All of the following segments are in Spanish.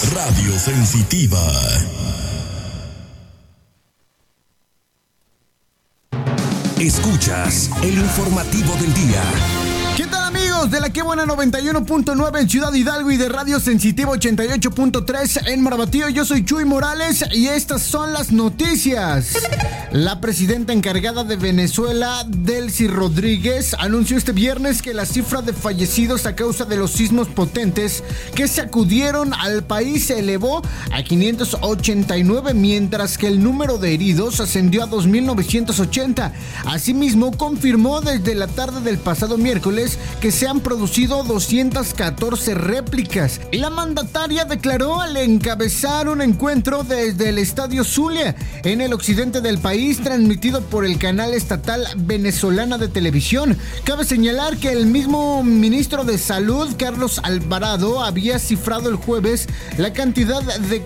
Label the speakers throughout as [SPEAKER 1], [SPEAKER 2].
[SPEAKER 1] Radio Sensitiva. Escuchas el informativo del día.
[SPEAKER 2] ¿Qué tal, amigos de la Que Buena 91.9 en Ciudad Hidalgo y de Radio Sensitiva 88.3 en Marabatío? Yo soy Chuy Morales y estas son las noticias. La presidenta encargada de Venezuela, Delcy Rodríguez, anunció este viernes que la cifra de fallecidos a causa de los sismos potentes que sacudieron al país se elevó a 589, mientras que el número de heridos ascendió a 2.980. Asimismo, confirmó desde la tarde del pasado miércoles que se han producido 214 réplicas. La mandataria declaró al encabezar un encuentro desde el Estadio Zulia, en el occidente del país, transmitido por el canal estatal venezolana de televisión. Cabe señalar que el mismo ministro de Salud, Carlos Alvarado, había cifrado el jueves la cantidad de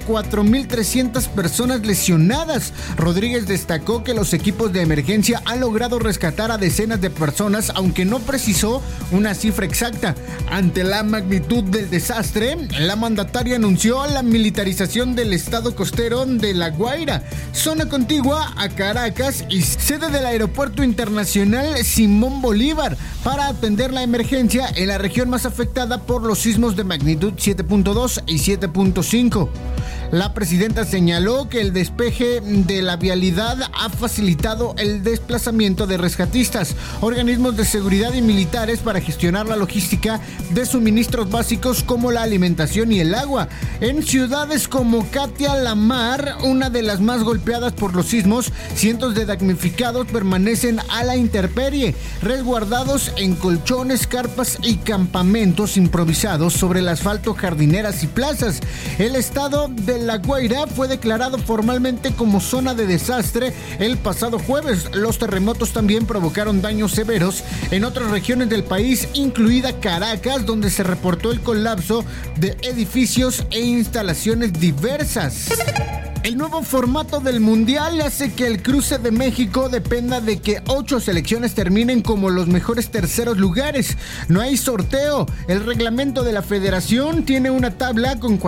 [SPEAKER 2] 4.300 personas lesionadas. Rodríguez destacó que los equipos de emergencia han logrado rescatar a decenas de personas, aunque no precisó una cifra exacta. Ante la magnitud del desastre, la mandataria anunció la militarización del estado costero de La Guaira, zona contigua a Caracas y sede del Aeropuerto Internacional Simón Bolívar, para atender la emergencia en la región más afectada por los sismos de magnitud 7.2 y 7.5. La presidenta señaló que el despeje de la vialidad ha facilitado el desplazamiento de rescatistas, organismos de seguridad y militares para gestionar la logística de suministros básicos como la alimentación y el agua. En ciudades como Catia La Mar, una de las más golpeadas por los sismos, cientos de damnificados permanecen a la intemperie, resguardados en colchones, carpas y campamentos improvisados sobre el asfalto, jardineras y plazas. El estado de La Guaira fue declarado formalmente como zona de desastre el pasado jueves. Los terremotos también provocaron daños severos en otras regiones del país, incluida Caracas, donde se reportó el colapso de edificios e instalaciones diversas. El nuevo formato del Mundial hace que el cruce de México dependa de que 8 selecciones terminen como los mejores terceros lugares. No hay sorteo. El reglamento de la federación tiene una tabla con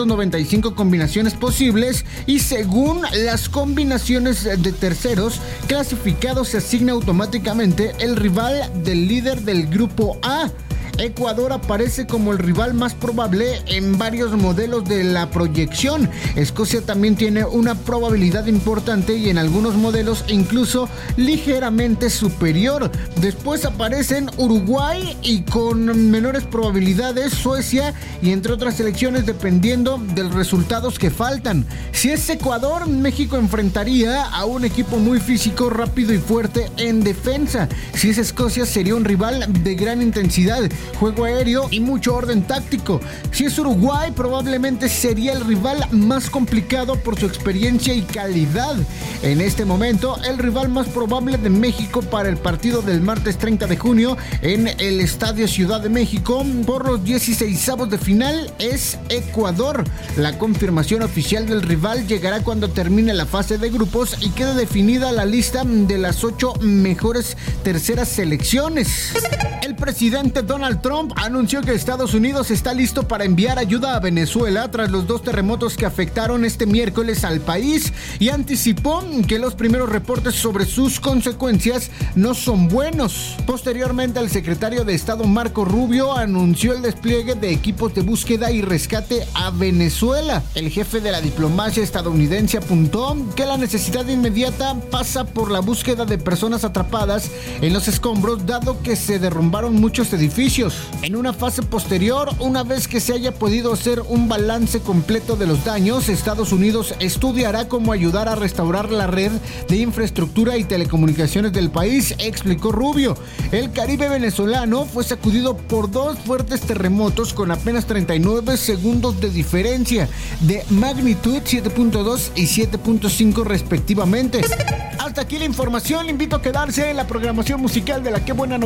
[SPEAKER 2] 495 combinaciones posibles y según las combinaciones de terceros clasificados se asigna automáticamente el rival del líder del grupo A. Ecuador aparece como el rival más probable en varios modelos de la proyección. Escocia también tiene una probabilidad importante y en algunos modelos incluso ligeramente superior. Después aparecen Uruguay y con menores probabilidades Suecia y entre otras selecciones dependiendo de los resultados que faltan. Si es Ecuador, México enfrentaría a un equipo muy físico, rápido y fuerte en defensa. Si es Escocia, sería un rival de gran intensidad, juego aéreo y mucho orden táctico. Si es Uruguay, probablemente sería el rival más complicado por su experiencia y calidad. En este momento, el rival más probable de México para el partido del martes 30 de junio en el Estadio Ciudad de México por los 16avos de final es Ecuador. La confirmación oficial del rival llegará cuando termine la fase de grupos y quede definida la lista de las 8 mejores terceras selecciones. El presidente Donald Trump anunció que Estados Unidos está listo para enviar ayuda a Venezuela tras los 2 terremotos que afectaron este miércoles al país y anticipó que los primeros reportes sobre sus consecuencias no son buenos. Posteriormente, el secretario de Estado Marco Rubio anunció el despliegue de equipos de búsqueda y rescate a Venezuela. El jefe de la diplomacia estadounidense apuntó que la necesidad inmediata pasa por la búsqueda de personas atrapadas en los escombros, dado que se derrumbaron muchos edificios. En una fase posterior, una vez que se haya podido hacer un balance completo de los daños, Estados Unidos estudiará cómo ayudar a restaurar la red de infraestructura y telecomunicaciones del país, explicó Rubio. El Caribe venezolano fue sacudido por 2 fuertes terremotos con apenas 39 segundos de diferencia, de magnitud 7.2 y 7.5 respectivamente. Hasta aquí la información. Le invito a quedarse en la programación musical de la Que Buena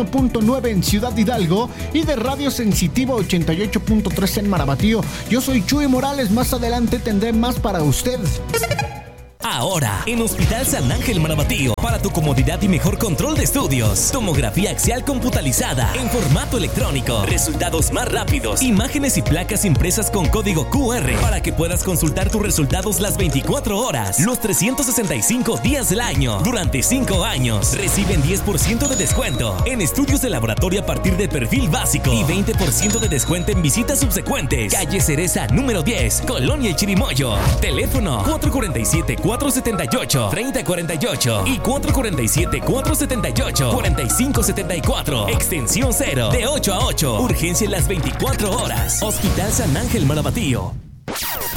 [SPEAKER 2] 91.9 en Ciudad Hidalgo y de Radio Sensitiva 88.3 en Marabatío. Yo soy Chuy Morales. Más adelante tendré más para usted.
[SPEAKER 3] Ahora, en Hospital San Ángel Marabatío, para tu comodidad y mejor control de estudios. Tomografía axial computalizada en formato electrónico. Resultados más rápidos. Imágenes y placas impresas con código QR para que puedas consultar tus resultados las 24 horas, los 365 días del año. Durante 5 años, reciben 10% de descuento en estudios de laboratorio a partir de perfil básico y 20% de descuento en visitas subsecuentes. Calle Cereza número 10, Colonia El Chirimoyo. Teléfono 447-478-3048 y 447-478-4574. Extensión 0, de 8 a 8. Urgencia en las 24 horas. Hospital San Ángel Marabatío.